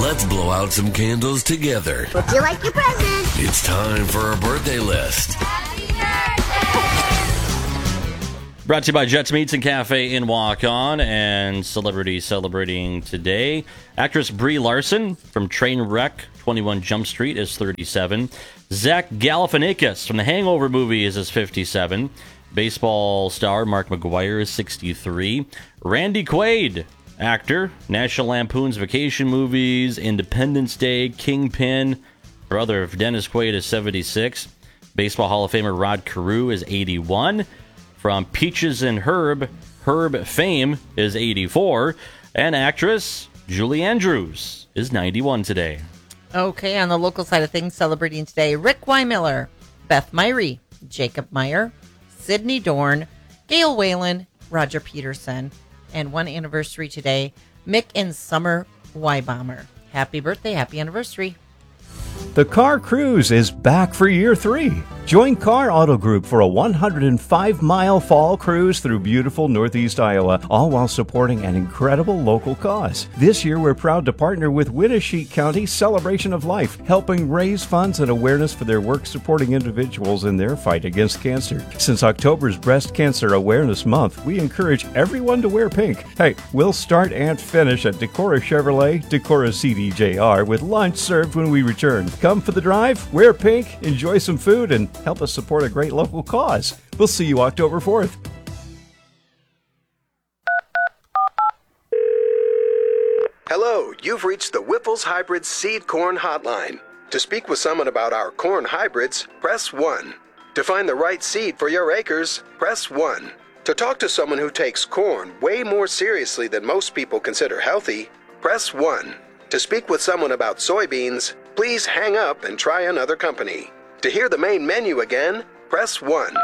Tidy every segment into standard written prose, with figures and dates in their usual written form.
Let's blow out some candles together. Would you like your present? It's time for our birthday list. Brought to you by Jets Meats and Cafe in Waukon, and celebrity celebrating today. Actress Brie Larson from Trainwreck, 21 Jump Street, is 37. Zach Galifianakis from the Hangover movie is his 57. Baseball star Mark McGwire is 63. Randy Quaid, actor, National Lampoon's Vacation movies, Independence Day, Kingpin, brother of Dennis Quaid, is 76. Baseball Hall of Famer Rod Carew is 81. From Peaches and Herb fame is 84. And actress Julie Andrews is 91 today. Okay, on the local side of things, celebrating today, Rick Weimiller, Beth Myrie, Jacob Meyer, Sydney Dorn, Gail Whalen, Roger Peterson, and one anniversary today, Mick and Summer Weibomber. Happy birthday, happy anniversary. The Car Cruise is back for year 3. Join Car Auto Group for a 105-mile fall cruise through beautiful Northeast Iowa, all while supporting an incredible local cause. This year, we're proud to partner with Winnesheek County Celebration of Life, helping raise funds and awareness for their work supporting individuals in their fight against cancer. Since October's Breast Cancer Awareness Month, we encourage everyone to wear pink. Hey, we'll start and finish at Decorah Chevrolet, Decorah CDJR, with lunch served when we return. Come for the drive, wear pink, enjoy some food, and help us support a great local cause. We'll see you October 4th. Hello, you've reached the Whipples Hybrid Seed Corn Hotline. To speak with someone about our corn hybrids, press 1. To find the right seed for your acres, press 1. To talk to someone who takes corn way more seriously than most people consider healthy, press 1. To speak with someone about soybeans, please hang up and try another company. To hear the main menu again, press 1.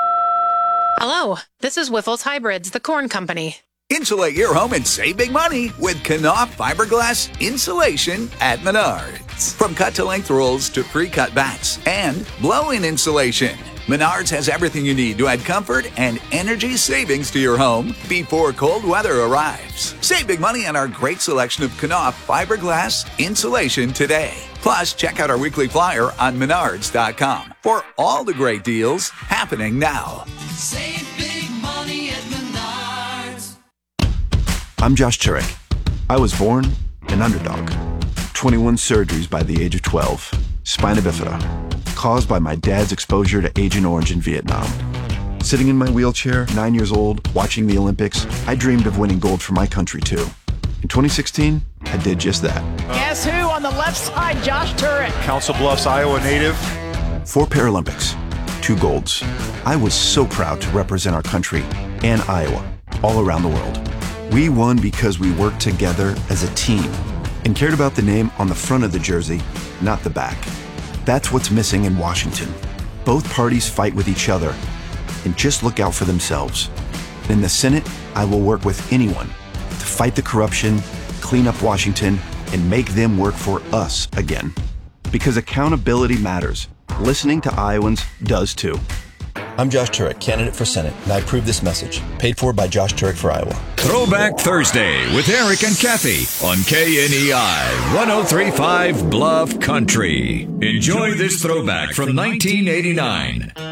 Hello, this is Whiffles Hybrids, the corn company. Insulate your home and save big money with Knauf fiberglass insulation at Menards. From cut-to-length rolls to pre-cut bats and blow-in insulation, Menards has everything you need to add comfort and energy savings to your home before cold weather arrives. Save big money on our great selection of Knauf fiberglass insulation today. Plus, check out our weekly flyer on Menards.com for all the great deals happening now. Save big money at Menards. I'm Josh Turek. I was born an underdog. 21 surgeries by the age of 12. Spina bifida, caused by my dad's exposure to Agent Orange in Vietnam. Sitting in my wheelchair, 9 years old, watching the Olympics, I dreamed of winning gold for my country too. In 2016, I did just that. Guess who on the left side? Josh Turek. Council Bluffs, Iowa native. 4 Paralympics, 2 golds. I was so proud to represent our country and Iowa all around the world. We won because we worked together as a team and cared about the name on the front of the jersey, not the back. That's what's missing in Washington. Both parties fight with each other and just look out for themselves. In the Senate, I will work with anyone to fight the corruption, clean up Washington, and make them work for us again. Because accountability matters. Listening to Iowans does too. I'm Josh Turek, candidate for Senate, and I approve this message. Paid for by Josh Turek for Iowa. Throwback Thursday with Eric and Kathy on KNEI 103.5 Bluff Country. Enjoy this throwback from 1989.